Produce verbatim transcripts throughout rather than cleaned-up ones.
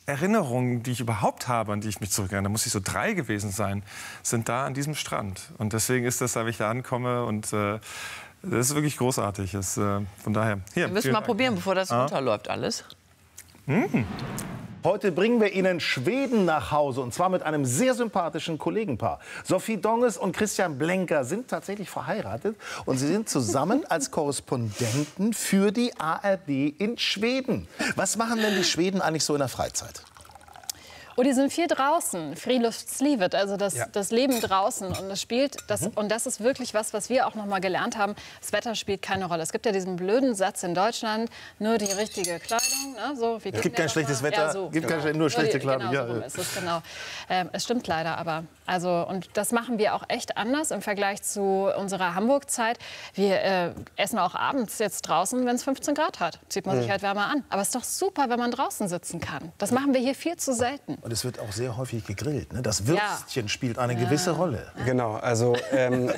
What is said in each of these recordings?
Erinnerungen, die ich überhaupt habe, an die ich mich zurückerinnere, da muss ich so drei gewesen sein, sind da an diesem Strand. Und deswegen ist das, wenn ich da ankomme, und äh, das ist wirklich großartig. Das, äh, von daher, hier. Wir müssen mal Dank. probieren, bevor das Ah. runterläuft alles. Mm. Heute bringen wir Ihnen Schweden nach Hause, und zwar mit einem sehr sympathischen Kollegenpaar. Sophie Donges und Christian Blenker sind tatsächlich verheiratet und sie sind zusammen als Korrespondenten für die A R D in Schweden. Was machen denn die Schweden eigentlich so in der Freizeit? Oh, die sind viel draußen, Friluftslivet, also das, Ja. das Leben draußen. Und das spielt, das, Mhm. und das ist wirklich was, was wir auch noch mal gelernt haben. Das Wetter spielt keine Rolle. Es gibt ja diesen blöden Satz in Deutschland: nur die richtige Kleidung. Ne? So, wie Es gibt kein schlechtes Wetter, ja, so, gibt genau. kein, nur schlechte die, Kleidung. Genau, Ja, so rum ja. ist es, genau. Ähm, es stimmt leider, aber also, und das machen wir auch echt anders im Vergleich zu unserer Hamburg-Zeit. Wir äh, essen auch abends jetzt draußen, wenn es fünfzehn Grad hat. Zieht man Mhm. sich halt wärmer an. Aber es ist doch super, wenn man draußen sitzen kann. Das machen wir hier viel zu selten. Und es wird auch sehr häufig gegrillt. Ne? Das Würstchen spielt eine gewisse Rolle. Genau, also ähm,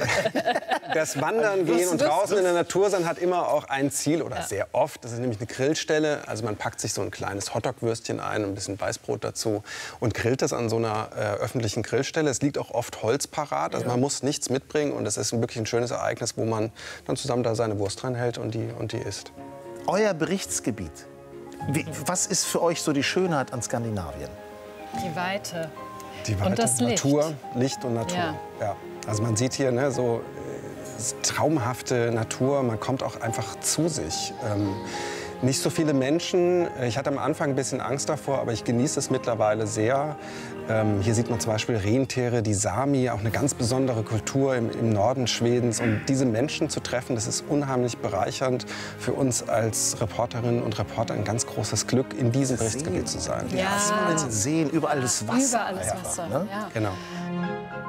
das Wandern gehen und draußen in der Natur sein hat immer auch ein Ziel, oder sehr oft. Das ist nämlich eine Grillstelle. Also man packt sich so ein kleines Hotdog-Würstchen ein und ein bisschen Weißbrot dazu und grillt das an so einer äh, öffentlichen Grillstelle. Es liegt auch oft Holz parat, also man muss nichts mitbringen, und es ist wirklich ein schönes Ereignis, wo man dann zusammen da seine Wurst reinhält und die, und die isst. Euer Berichtsgebiet. Wie, was ist für euch so die Schönheit an Skandinavien? Die Weite. Die Und Weite, das Licht. Natur, Licht und Natur. Ja. Ja. Also man sieht hier ne, so äh, traumhafte Natur, man kommt auch einfach zu sich. Ähm, nicht so viele Menschen. Ich hatte am Anfang ein bisschen Angst davor, aber ich genieße es mittlerweile sehr. Ähm, hier sieht man zum Beispiel Rentiere, die Sami, auch eine ganz besondere Kultur im, im Norden Schwedens. Und diese Menschen zu treffen, das ist unheimlich bereichernd für uns als Reporterinnen und Reporter. Ein ganz großes Glück, in diesem Berichtsgebiet zu sein. Ja. Seen, überall das Wasser. Überall das einfach, Wasser. ne? Ja. Genau.